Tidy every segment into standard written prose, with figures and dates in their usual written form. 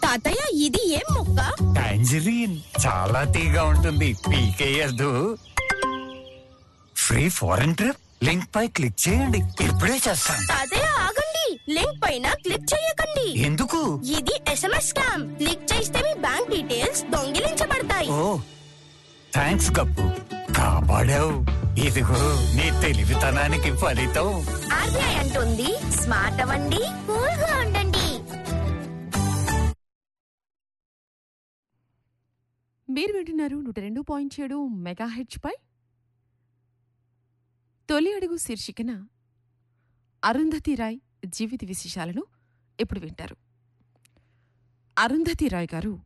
తాతయ్య ఇది ఏం మొక్క? టాంజరీన్, చాలా తీగా ఉంటుంది, పీకేయద్దు. ఫ్రీ ఫారెన్ ట్రిప్ లింక్ పై క్లిక్ చేయండి, ఇప్పుడే చేస్తాను. తాతయ్య ఆగండి, లింక్ పైన క్లిక్ చేయకండి. ఎందుకు? ఇది SMS స్కామ్. క్లిక్ చేస్తే మీ బ్యాంక్ డీటెయిల్స్ దొంగిలించబడతాయి. ఓ థ్యాంక్స్ గప్పు, కాపాడావు. ఇదిగో నీ తెలివితనానికి ఫలితం. RBI అంటుంది స్మార్ట్ అవ్వండి, కూల్ గా ఉండండి. మీరు వింటున్నారు 102.7 మెగాహెర్ట్జ్ పై తొలి అడుగు శీర్షికన అరుంధతి రాయ్ జీవిత విశేషాలను ఇప్పుడు వింటారు. అరుంధతి రాయ్ గారు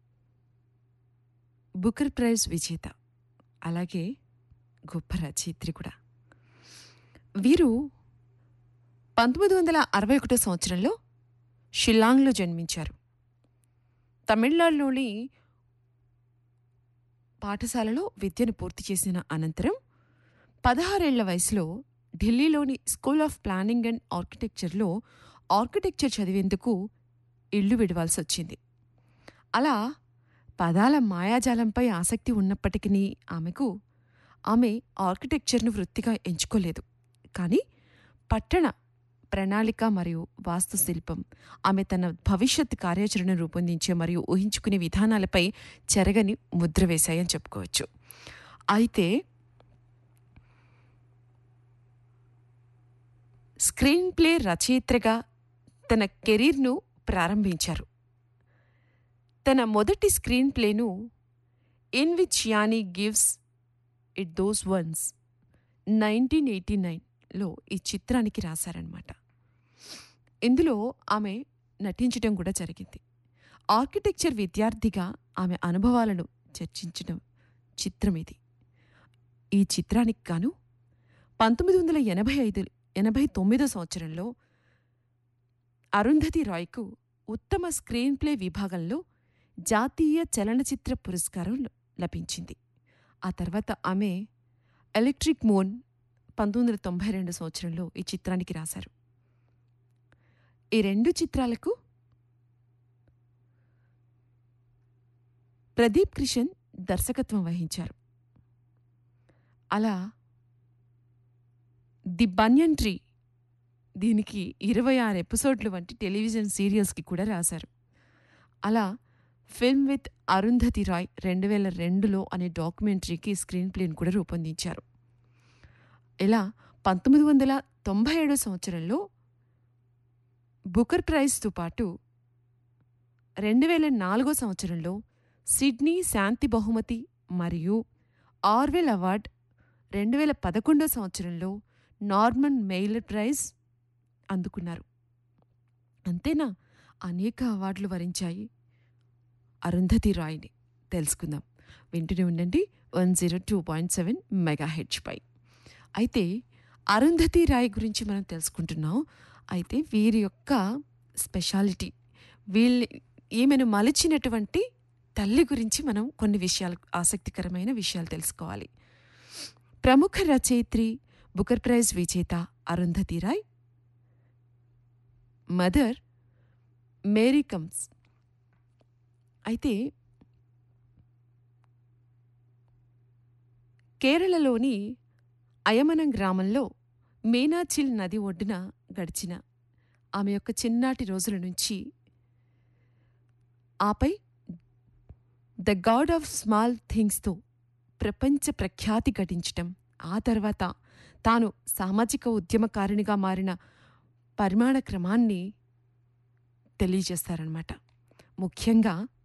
బుకర్ ప్రైజ్ విజేత, అలాగే గొప్ప రచయిత్రి కూడా. వీరు 1961 సంవత్సరంలో షిల్లాంగ్లో జన్మించారు. తమిళనాడులోని పాఠశాలలో విద్యను పూర్తి చేసిన అనంతరం 16 ఏళ్ల వయసులో ఢిల్లీలోని స్కూల్ ఆఫ్ ప్లానింగ్ అండ్ ఆర్కిటెక్చర్లో ఆర్కిటెక్చర్ చదివేందుకు ఇల్లు విడవాల్సి వచ్చింది. అలా పదాల మాయాజాలంపై ఆసక్తి ఉన్నప్పటికీ ఆమె ఆర్కిటెక్చర్ను వృత్తిగా ఎంచుకోలేదు. కానీ పట్టణ ప్రణాళిక మరియు వాస్తుశిల్పం ఆమె తన భవిష్యత్ కార్యాచరణ రూపొందించే మరియు ఊహించుకునే విధానాలపై చెరగని ముద్ర వేశాయని చెప్పుకోవచ్చు. అయితే స్క్రీన్ ప్లే రచయిత్రిగా తన కెరీర్ను ప్రారంభించారు. తన మొదటి screen plain in which Annie gives it those once 1989లో ఈ చిత్రానికి రాశారనమాట. ఇందులో ఆమె నటించడం కూడా జరిగింది. ఆర్కిటెక్చర్ విద్యార్థిగా ఆమె అనుభవాలను చర్చించిన చిత్రం ఇది. ఈ చిత్రానికి గాను 1989 సంవత్సరంలో అరుంధతి రాయ్కు ఉత్తమ స్క్రీన్ ప్లే విభాగంలో జాతీయ చలనచిత్ర పురస్కారం లభించింది. ఆ తర్వాత ఆమె ఎలక్ట్రిక్ మూన్ 1992 సంవత్సరంలో ఈ చిత్రానికి రాశారు. ఈ 2 చిత్రాలకు ప్రదీప్ కిషన్ దర్శకత్వం వహించారు. అలా ది బన్యన్ ట్రీ దీనికి 26 ఎపిసోడ్లు వంటి టెలివిజన్ సీరియల్స్కి కూడా రాశారు. అలా ఫిల్మ్ విత్ అరుంధతి రాయ్ 2002లో అనే డాక్యుమెంటరీకి స్క్రీన్ ప్లేను కూడా రూపొందించారు. ఇలా 1997 సంవత్సరంలో బుకర్ ప్రైజ్తో పాటు 2004 సంవత్సరంలో సిడ్నీ శాంతి బహుమతి మరియు ఆర్వెల్ అవార్డ్, 2011 సంవత్సరంలో నార్మన్ మెయిలర్ ప్రైజ్ అందుకున్నారు. అంతేనా, అనేక అవార్డులు వరించాయి అరుంధతి రాయ్ని. తెలుసుకుందాం, వింటూనే ఉండండి 102.7 మెగాహెర్ట్జ్ పై. అయితే అరుంధతి రాయ్ గురించి మనం తెలుసుకుంటున్నాం. అయితే వీరి యొక్క స్పెషాలిటీ, ఈమెను మలిచినటువంటి తల్లి గురించి మనం కొన్ని ఆసక్తికరమైన విషయాలు తెలుసుకోవాలి. ప్రముఖ రచయిత్రి, బుకర్ ప్రైజ్ విజేత Arundhati Roy mother Mary comes. అయితే కేరళలోని అయమనం గ్రామంలో మేనాచిల్ నది ఒడ్డున గడిచిన ఆమె యొక్క చిన్నాటి రోజుల నుంచి ఆపై ద గాడ్ ఆఫ్ స్మాల్ థింగ్స్తో ప్రపంచ ప్రఖ్యాతి గడించటం, ఆ తర్వాత తాను సామాజిక ఉద్యమకారిణిగా మారిన పరిమాణ క్రమాన్ని తెలియజేస్తారన్నమాట. ముఖ్యంగా